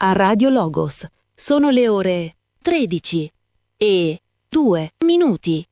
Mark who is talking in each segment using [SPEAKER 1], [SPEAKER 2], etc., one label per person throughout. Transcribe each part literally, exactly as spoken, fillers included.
[SPEAKER 1] a Radio Logos. Sono le ore tredici e due minuti.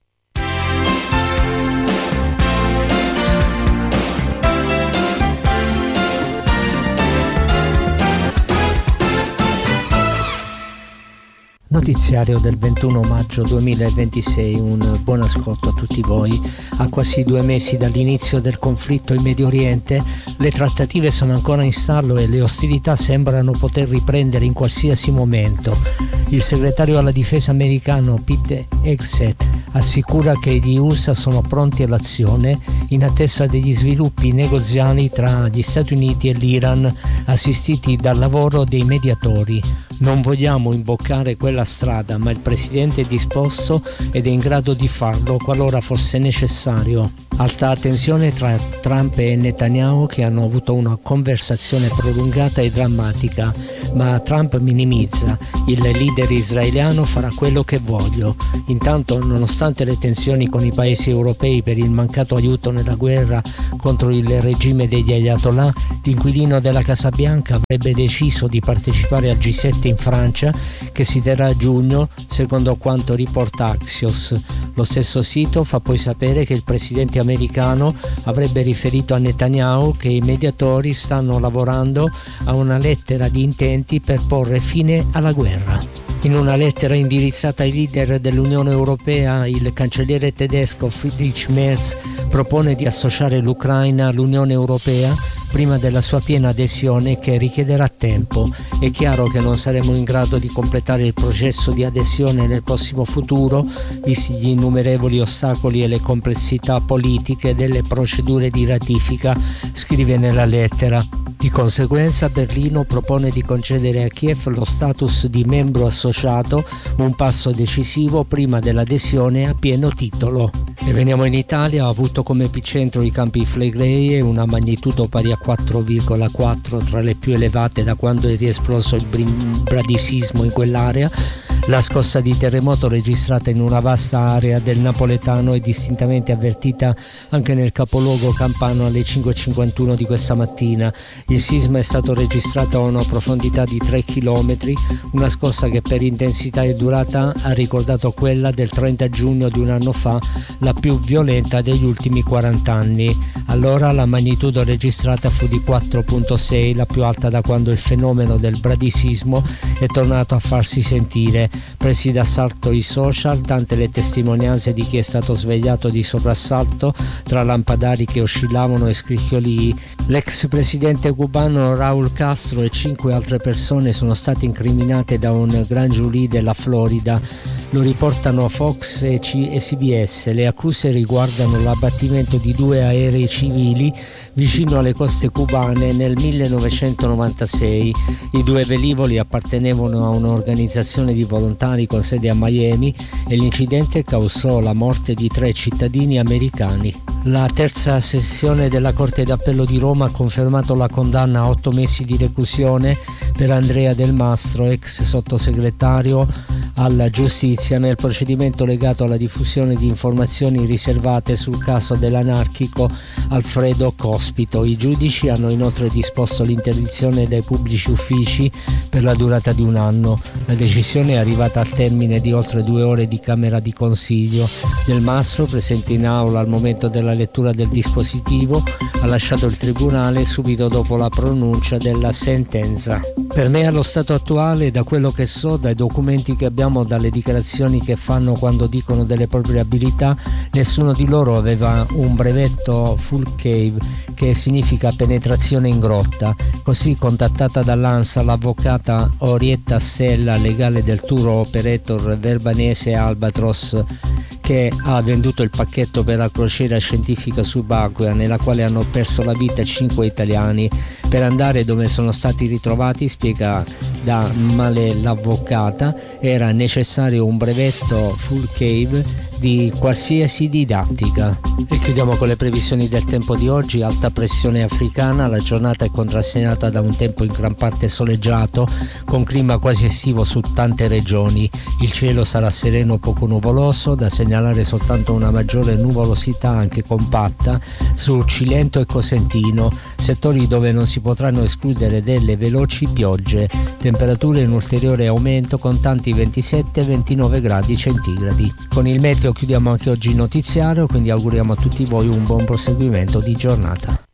[SPEAKER 2] Notiziario del ventuno maggio duemilaventisei, un buon ascolto a tutti voi. A quasi due mesi dall'inizio del conflitto in Medio Oriente, le trattative sono ancora in stallo e le ostilità sembrano poter riprendere in qualsiasi momento. Il segretario alla difesa americano Pete Hegseth assicura che gli U S A sono pronti all'azione in attesa degli sviluppi negoziali tra gli Stati Uniti e l'Iran, assistiti dal lavoro dei mediatori. Non vogliamo imboccare quella strada, ma il presidente è disposto ed è in grado di farlo qualora fosse necessario. Alta tensione tra Trump e Netanyahu, che hanno avuto una conversazione prolungata e drammatica, ma Trump minimizza. Il leader israeliano farà quello che voglio. Intanto, nonostante le tensioni con i paesi europei per il mancato aiuto nella guerra contro il regime degli Ayatollah, l'inquilino della Casa Bianca avrebbe deciso di partecipare al G sette in Francia, che si terrà a giugno, secondo quanto riporta Axios. Lo stesso sito fa poi sapere che il presidente americano avrebbe riferito a Netanyahu che i mediatori stanno lavorando a una lettera di intenti per porre fine alla guerra. In una lettera indirizzata ai leader dell'Unione Europea, il cancelliere tedesco Friedrich Merz propone di associare l'Ucraina all'Unione Europea prima della sua piena adesione, che richiederà tempo. È chiaro che non saremo in grado di completare il processo di adesione nel prossimo futuro, visti gli innumerevoli ostacoli e le complessità politiche delle procedure di ratifica, scrive nella lettera. Di conseguenza, Berlino propone di concedere a Kiev lo status di membro associato, un passo decisivo prima dell'adesione a pieno titolo. E veniamo in Italia. Ha avuto come epicentro i Campi Flegrei e una magnitudo pari a quattro virgola quattro, tra le più elevate da quando è riesploso il bradisismo in quell'area. La scossa di terremoto registrata in una vasta area del napoletano è distintamente avvertita anche nel capoluogo campano alle cinque e cinquantuno di questa mattina. Il sisma è stato registrato a una profondità di tre chilometri, una scossa che per intensità e durata ha ricordato quella del trenta giugno di un anno fa, la più violenta degli ultimi quaranta anni. Allora la magnitudo registrata fu di quattro virgola sei, la più alta da quando il fenomeno del bradisismo è tornato a farsi sentire. Presi d'assalto i social, tante le testimonianze di chi è stato svegliato di soprassalto tra lampadari che oscillavano e scricchiolii. L'ex presidente cubano Raúl Castro e cinque altre persone sono state incriminate da un gran giurì della Florida. Lo riportano Fox e C B S. Le accuse riguardano l'abbattimento di due aerei civili vicino alle coste cubane nel millenovecentonovantasei. I due velivoli appartenevano a un'organizzazione di volontari con sede a Miami e l'incidente causò la morte di tre cittadini americani. La terza sessione della Corte d'Appello di Roma ha confermato la condanna a otto mesi di reclusione per Andrea Del Mastro, ex sottosegretario alla giustizia, nel procedimento legato alla diffusione di informazioni riservate sul caso dell'anarchico Alfredo Cospito. I giudici hanno inoltre disposto l'interdizione dai pubblici uffici per la durata di un anno. La decisione è arrivata al termine di oltre due ore di Camera di Consiglio. Del Mastro, presente in aula al momento della lettura del dispositivo, ha lasciato il tribunale subito dopo la pronuncia della sentenza. Per me, allo stato attuale, da quello che so, dai documenti che abbiamo, dalle dichiarazioni che fanno quando dicono delle proprie abilità, nessuno di loro aveva un brevetto full cave, che significa penetrazione in grotta. Così, contattata dall'ANSA, l'avvocata Orietta Stella, legale del tour operator verbanese Albatros, che ha venduto il pacchetto per la crociera scientifica subacquea, nella quale hanno perso la vita cinque italiani. Per andare dove sono stati ritrovati, spiega da Male l'avvocata, era necessario un brevetto full cave di qualsiasi didattica. E chiudiamo con le previsioni del tempo di oggi. Alta pressione africana, la giornata è contrassegnata da un tempo in gran parte soleggiato con clima quasi estivo su tante regioni. Il cielo sarà sereno, poco nuvoloso, da segnalare soltanto una maggiore nuvolosità anche compatta su Cilento e Cosentino, settori dove non si potranno escludere delle veloci piogge. Temperature in ulteriore aumento con tanti ventisette ventinove gradi centigradi. Con il meteo chiudiamo anche oggi il notiziario, quindi auguriamo a tutti voi un buon proseguimento di giornata.